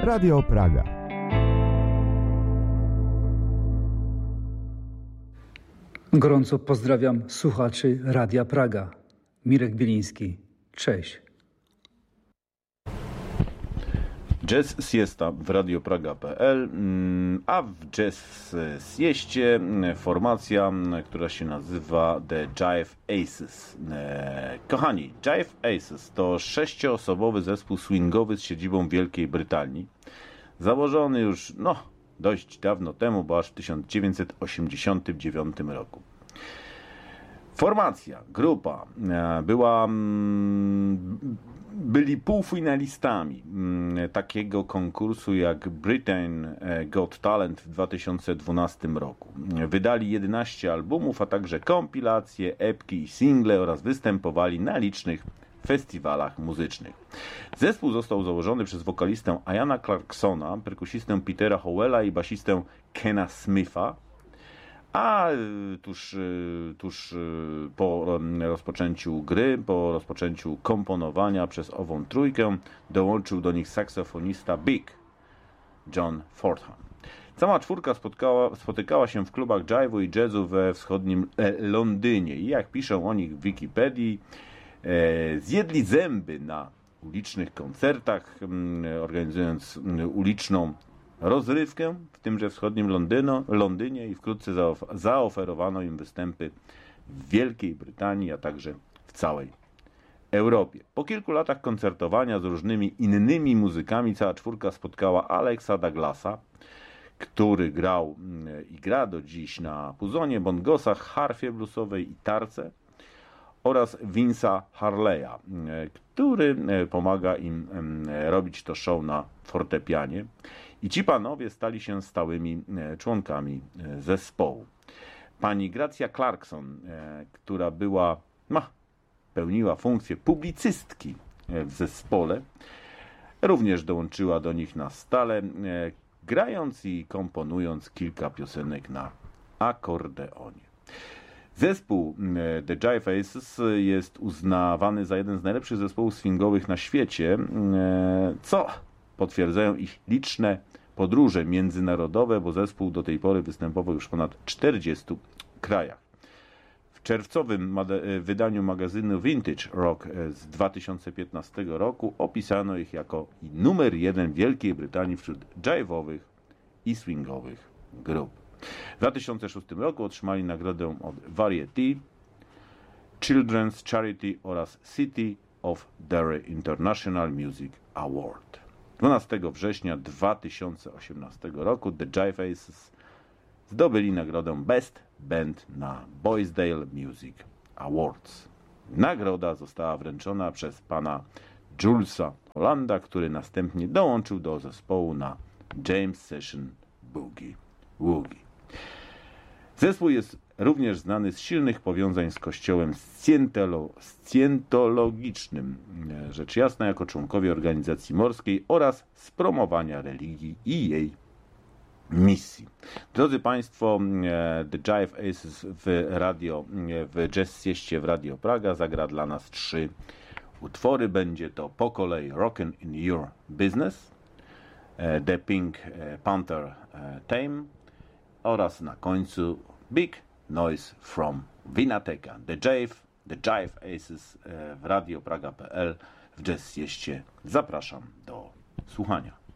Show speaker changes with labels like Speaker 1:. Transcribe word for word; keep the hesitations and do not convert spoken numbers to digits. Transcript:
Speaker 1: Radio Praga.
Speaker 2: Gorąco pozdrawiam słuchaczy Radia Praga. Mirek Bieliński. Cześć.
Speaker 3: Jazz Siesta w Radio Praga kropka pe el, a w Jazz Sieście formacja, która się nazywa The Jive Aces. Kochani, Jive Aces to sześcioosobowy zespół swingowy z siedzibą w Wielkiej Brytanii. Założony już no, dość dawno temu, bo aż w tysiąc dziewięćset osiemdziesiątym dziewiątym roku. Formacja, grupa była, byli półfinalistami takiego konkursu jak Britain Got Talent w dwa tysiące dwunastym roku. Wydali jedenaście albumów, a także kompilacje, epki i single oraz występowali na licznych festiwalach muzycznych. Zespół został założony przez wokalistę Iana Clarksona, perkusistę Petera Howella i basistę Kena Smitha, a tuż, tuż po rozpoczęciu gry, po rozpoczęciu komponowania przez ową trójkę dołączył do nich saksofonista Big John Fordham. Cała czwórka spotkała, spotykała się w klubach jive'u i jazzu we wschodnim Londynie i jak piszą o nich w Wikipedii, e, zjedli zęby na ulicznych koncertach, organizując uliczną rozrywkę w tymże wschodnim Londyno, Londynie i wkrótce zaoferowano im występy w Wielkiej Brytanii, a także w całej Europie. Po kilku latach koncertowania z różnymi innymi muzykami cała czwórka spotkała Alexa Douglasa, który grał i gra do dziś na puzonie, bongosach, harfie bluesowej i tarce, oraz Vince'a Harleya, który pomaga im robić to show na fortepianie. I ci panowie stali się stałymi członkami zespołu. Pani Gracia Clarkson, która była, no, pełniła funkcję publicystki w zespole, również dołączyła do nich na stale, grając i komponując kilka piosenek na akordeonie. Zespół The Jive Aces jest uznawany za jeden z najlepszych zespołów swingowych na świecie, co potwierdzają ich liczne podróże międzynarodowe, bo zespół do tej pory występował już w ponad czterdziestu krajach. W czerwcowym wydaniu magazynu Vintage Rock z dwa tysiące piętnastego roku opisano ich jako numer jeden w Wielkiej Brytanii wśród jive'owych i swingowych grup. W dwa tysiące szóstym roku otrzymali nagrodę od Variety, Children's Charity oraz City of Derry International Music Award. dwunastego września dwa tysiące osiemnastego roku The Jive Aces zdobyli nagrodę Best Band na Boysdale Music Awards. Nagroda została wręczona przez pana Julesa Hollanda, który następnie dołączył do zespołu na James Session Boogie Woogie. Zespół jest również znany z silnych powiązań z kościołem scjentologicznym, rzecz jasna jako członkowie organizacji morskiej oraz z promowania religii i jej misji. Drodzy Państwo, The Jive Aces w radio, w Jazz Sieście w Radio Praga zagra dla nas trzy utwory. Będzie to po kolei Rockin' in Your Business, The Pink Panther Theme oraz na końcu Big Noise from Vinateka. The Jive, The Jive Aces w Radio Praga kropka pe el w Jazz Sieście. Zapraszam do słuchania.